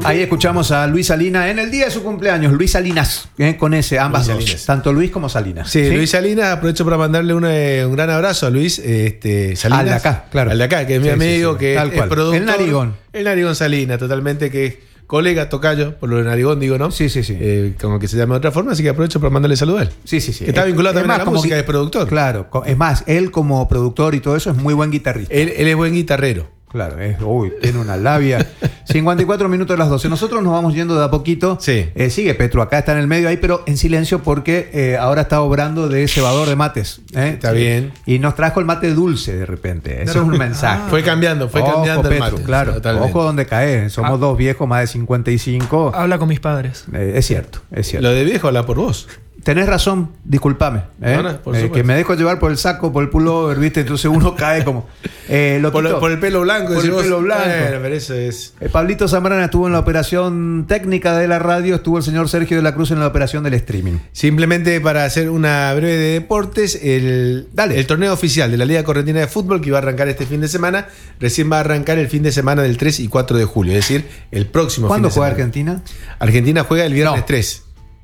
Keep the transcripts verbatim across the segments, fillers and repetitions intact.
Ahí escuchamos a Luis Salinas en el día de su cumpleaños. Luis Salinas, eh, con ese, ambas Luis dos. Salinas. Tanto Luis como Salinas. Sí, ¿sí? Luis Salinas, aprovecho para mandarle una, un gran abrazo a Luis este, Salinas. Al de acá, claro. Al de acá, que es mi Sí, amigo, sí, sí. que Tal es, cual. es productor. El Narigón. El Narigón Salinas, totalmente, que es colega, tocayo, por lo de Narigón, digo, ¿no? Sí, sí, sí. Eh, como que se llama de otra forma, así que aprovecho para mandarle saludos a él. Sí, sí, sí. Que está vinculado Es también más, a la como música, gui- es productor. Claro, co- es más, él como productor y todo eso es muy buen guitarrista. Él, él es buen guitarrero. Claro, es, uy, tiene una labia. cincuenta y cuatro minutos de las doce. Nosotros nos vamos yendo de a poquito. Sí. Eh, sigue Petro, acá está en el medio ahí, pero en silencio porque eh, ahora está obrando de cebador de mates. ¿eh? Está bien. Y nos trajo el mate dulce de repente. Eso es un mensaje. Fue cambiando, fue Ojo, cambiando el Petro, mate. claro. Totalmente. Ojo donde cae. Somos Ah. dos viejos, más de cincuenta y cinco. Habla con mis padres. Eh, es cierto, es cierto. Lo de viejo habla por vos. Tenés razón, discúlpame. ¿eh? No, no, por Eh, supuesto. que me dejo llevar por el saco, por el pullover, ¿viste? Entonces uno cae como. Eh, lo Por, lo- quitó. por el pelo blanco. Por decís el vos. pelo blanco. Bueno, pero eso es. Eh, Pablito Zambrana estuvo en la operación técnica de la radio, estuvo el señor Sergio de la Cruz en la operación del streaming. Simplemente para hacer una breve de deportes, el, Dale. el torneo oficial de la Liga Correntina de Fútbol que iba a arrancar este fin de semana, recién va a arrancar el fin de semana del tres y cuatro de julio, es decir, el próximo fin ¿Cuándo de juega semana. Argentina? Argentina juega el viernes No. tres.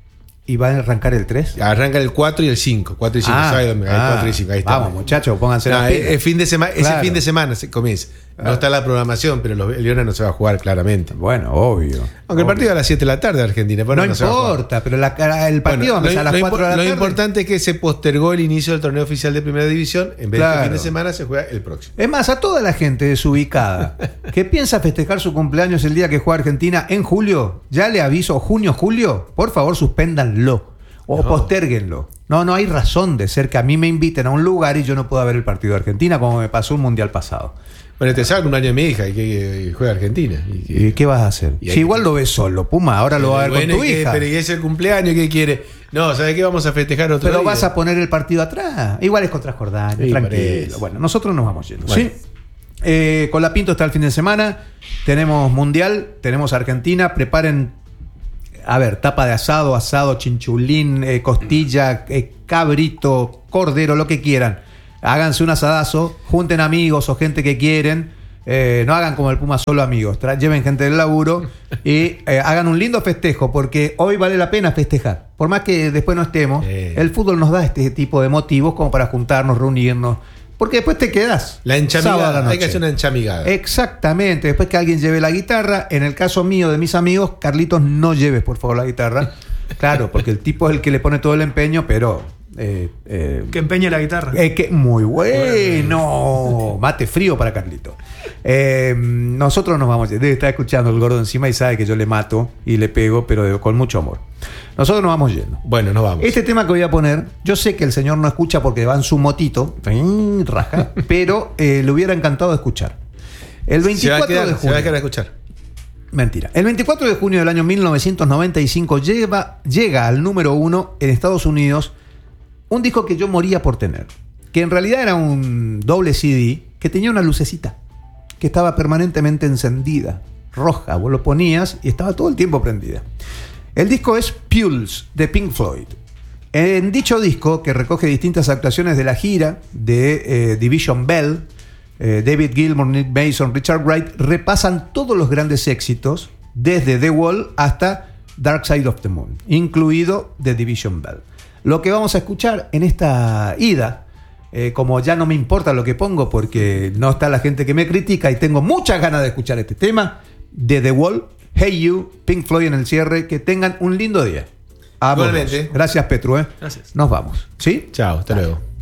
¿Y va a arrancar el tres? Arranca el cuatro y el cinco. cuatro y cinco, Ah, ¿sabes dónde? Hay ah, cuatro y cinco, ahí está. vamos, muchachos, pónganse No, las es, pilas. es fin de semana, ese Claro. fin de semana se comienza. No está la programación, pero los- el viernes no se va a jugar claramente. Bueno, obvio. Aunque obvio. el partido a las siete de la tarde de Argentina. Bueno, No, no se va a jugar. importa, pero la, el partido va a Bueno, empezar a las lo, cuatro lo de la lo tarde. importante es que se postergó el inicio del torneo oficial de Primera División. En vez de Claro. este fin de semana se juega el próximo. Es más, a toda la gente desubicada que piensa festejar su cumpleaños el día que juega Argentina en julio, ya le aviso, junio, julio, por favor suspéndanlo o No. postérguenlo. No, no hay razón de ser que a mí me inviten a un lugar y yo no pueda ver el partido de Argentina como me pasó un mundial pasado. Bueno, te salgo un año de mi hija y que, que juega Argentina. Y que- ¿Y qué vas a hacer? Y Si ahí- igual lo ves solo, Puma, ahora lo va a ver Bueno, con tu y que- hija. Pero y es el cumpleaños, ¿qué quiere? No, ¿sabes qué? Vamos a festejar otro Pero día. vas a poner el partido atrás. Igual es contra Jordania, Sí, tranquilo. parece. Bueno, nosotros nos vamos yendo. Bueno. ¿Sí? Eh, con la Pinto está el fin de semana. Tenemos Mundial, tenemos Argentina. Preparen, a ver, tapa de asado, asado, chinchulín, eh, costilla, eh, cabrito, cordero, lo que quieran. Háganse un asadazo, junten amigos o gente que quieren. Eh, no hagan como el Puma solo amigos, tra- lleven gente del laburo y eh, hagan un lindo festejo porque hoy vale la pena festejar. Por más que después no estemos, Eh. el fútbol nos da este tipo de motivos como para juntarnos, reunirnos, porque después te quedas. La sábado a enchamigada. la Hay noche. que hacer una enchamigada. Exactamente, después que alguien lleve la guitarra, en el caso mío de mis amigos, Carlitos, no lleves por favor la guitarra. Claro, porque el tipo es el que le pone todo el empeño, pero... Eh, eh, Que empeñe la guitarra. eh, que, muy bueno. Mate frío para Carlito. Eh, nosotros nos vamos. Debe estar escuchando el gordo encima y sabe que yo le mato y le pego, pero de- con mucho amor. Nosotros nos vamos yendo. Bueno, nos vamos. Este tema que voy a poner, yo sé que el señor no escucha porque va en su motito, ¡tin! Raja, pero eh, le hubiera encantado escuchar. El se va a veinticuatro quedar, de se va a junio. quedar a escuchar. Mentira. El veinticuatro de junio del año mil novecientos noventa y cinco lleva, llega al número uno en Estados Unidos un disco que yo moría por tener. Que en realidad era un doble C D que tenía una lucecita que estaba permanentemente encendida, roja. Vos lo ponías y estaba todo el tiempo prendida. El disco es Pulse de Pink Floyd. En dicho disco, que recoge distintas actuaciones de la gira de eh, Division Bell, eh, David Gilmour, Nick Mason, Richard Wright repasan todos los grandes éxitos desde The Wall hasta Dark Side of the Moon, incluido The Division Bell. Lo que vamos a escuchar en esta ida, eh, como ya no me importa lo que pongo porque no está la gente que me critica y tengo muchas ganas de escuchar este tema, de The Wall, Hey You, Pink Floyd en el cierre, que tengan un lindo día. Vámonos. Igualmente. Gracias, Petru. ¿eh? Gracias. Nos vamos. ¿Sí? Chao, hasta luego.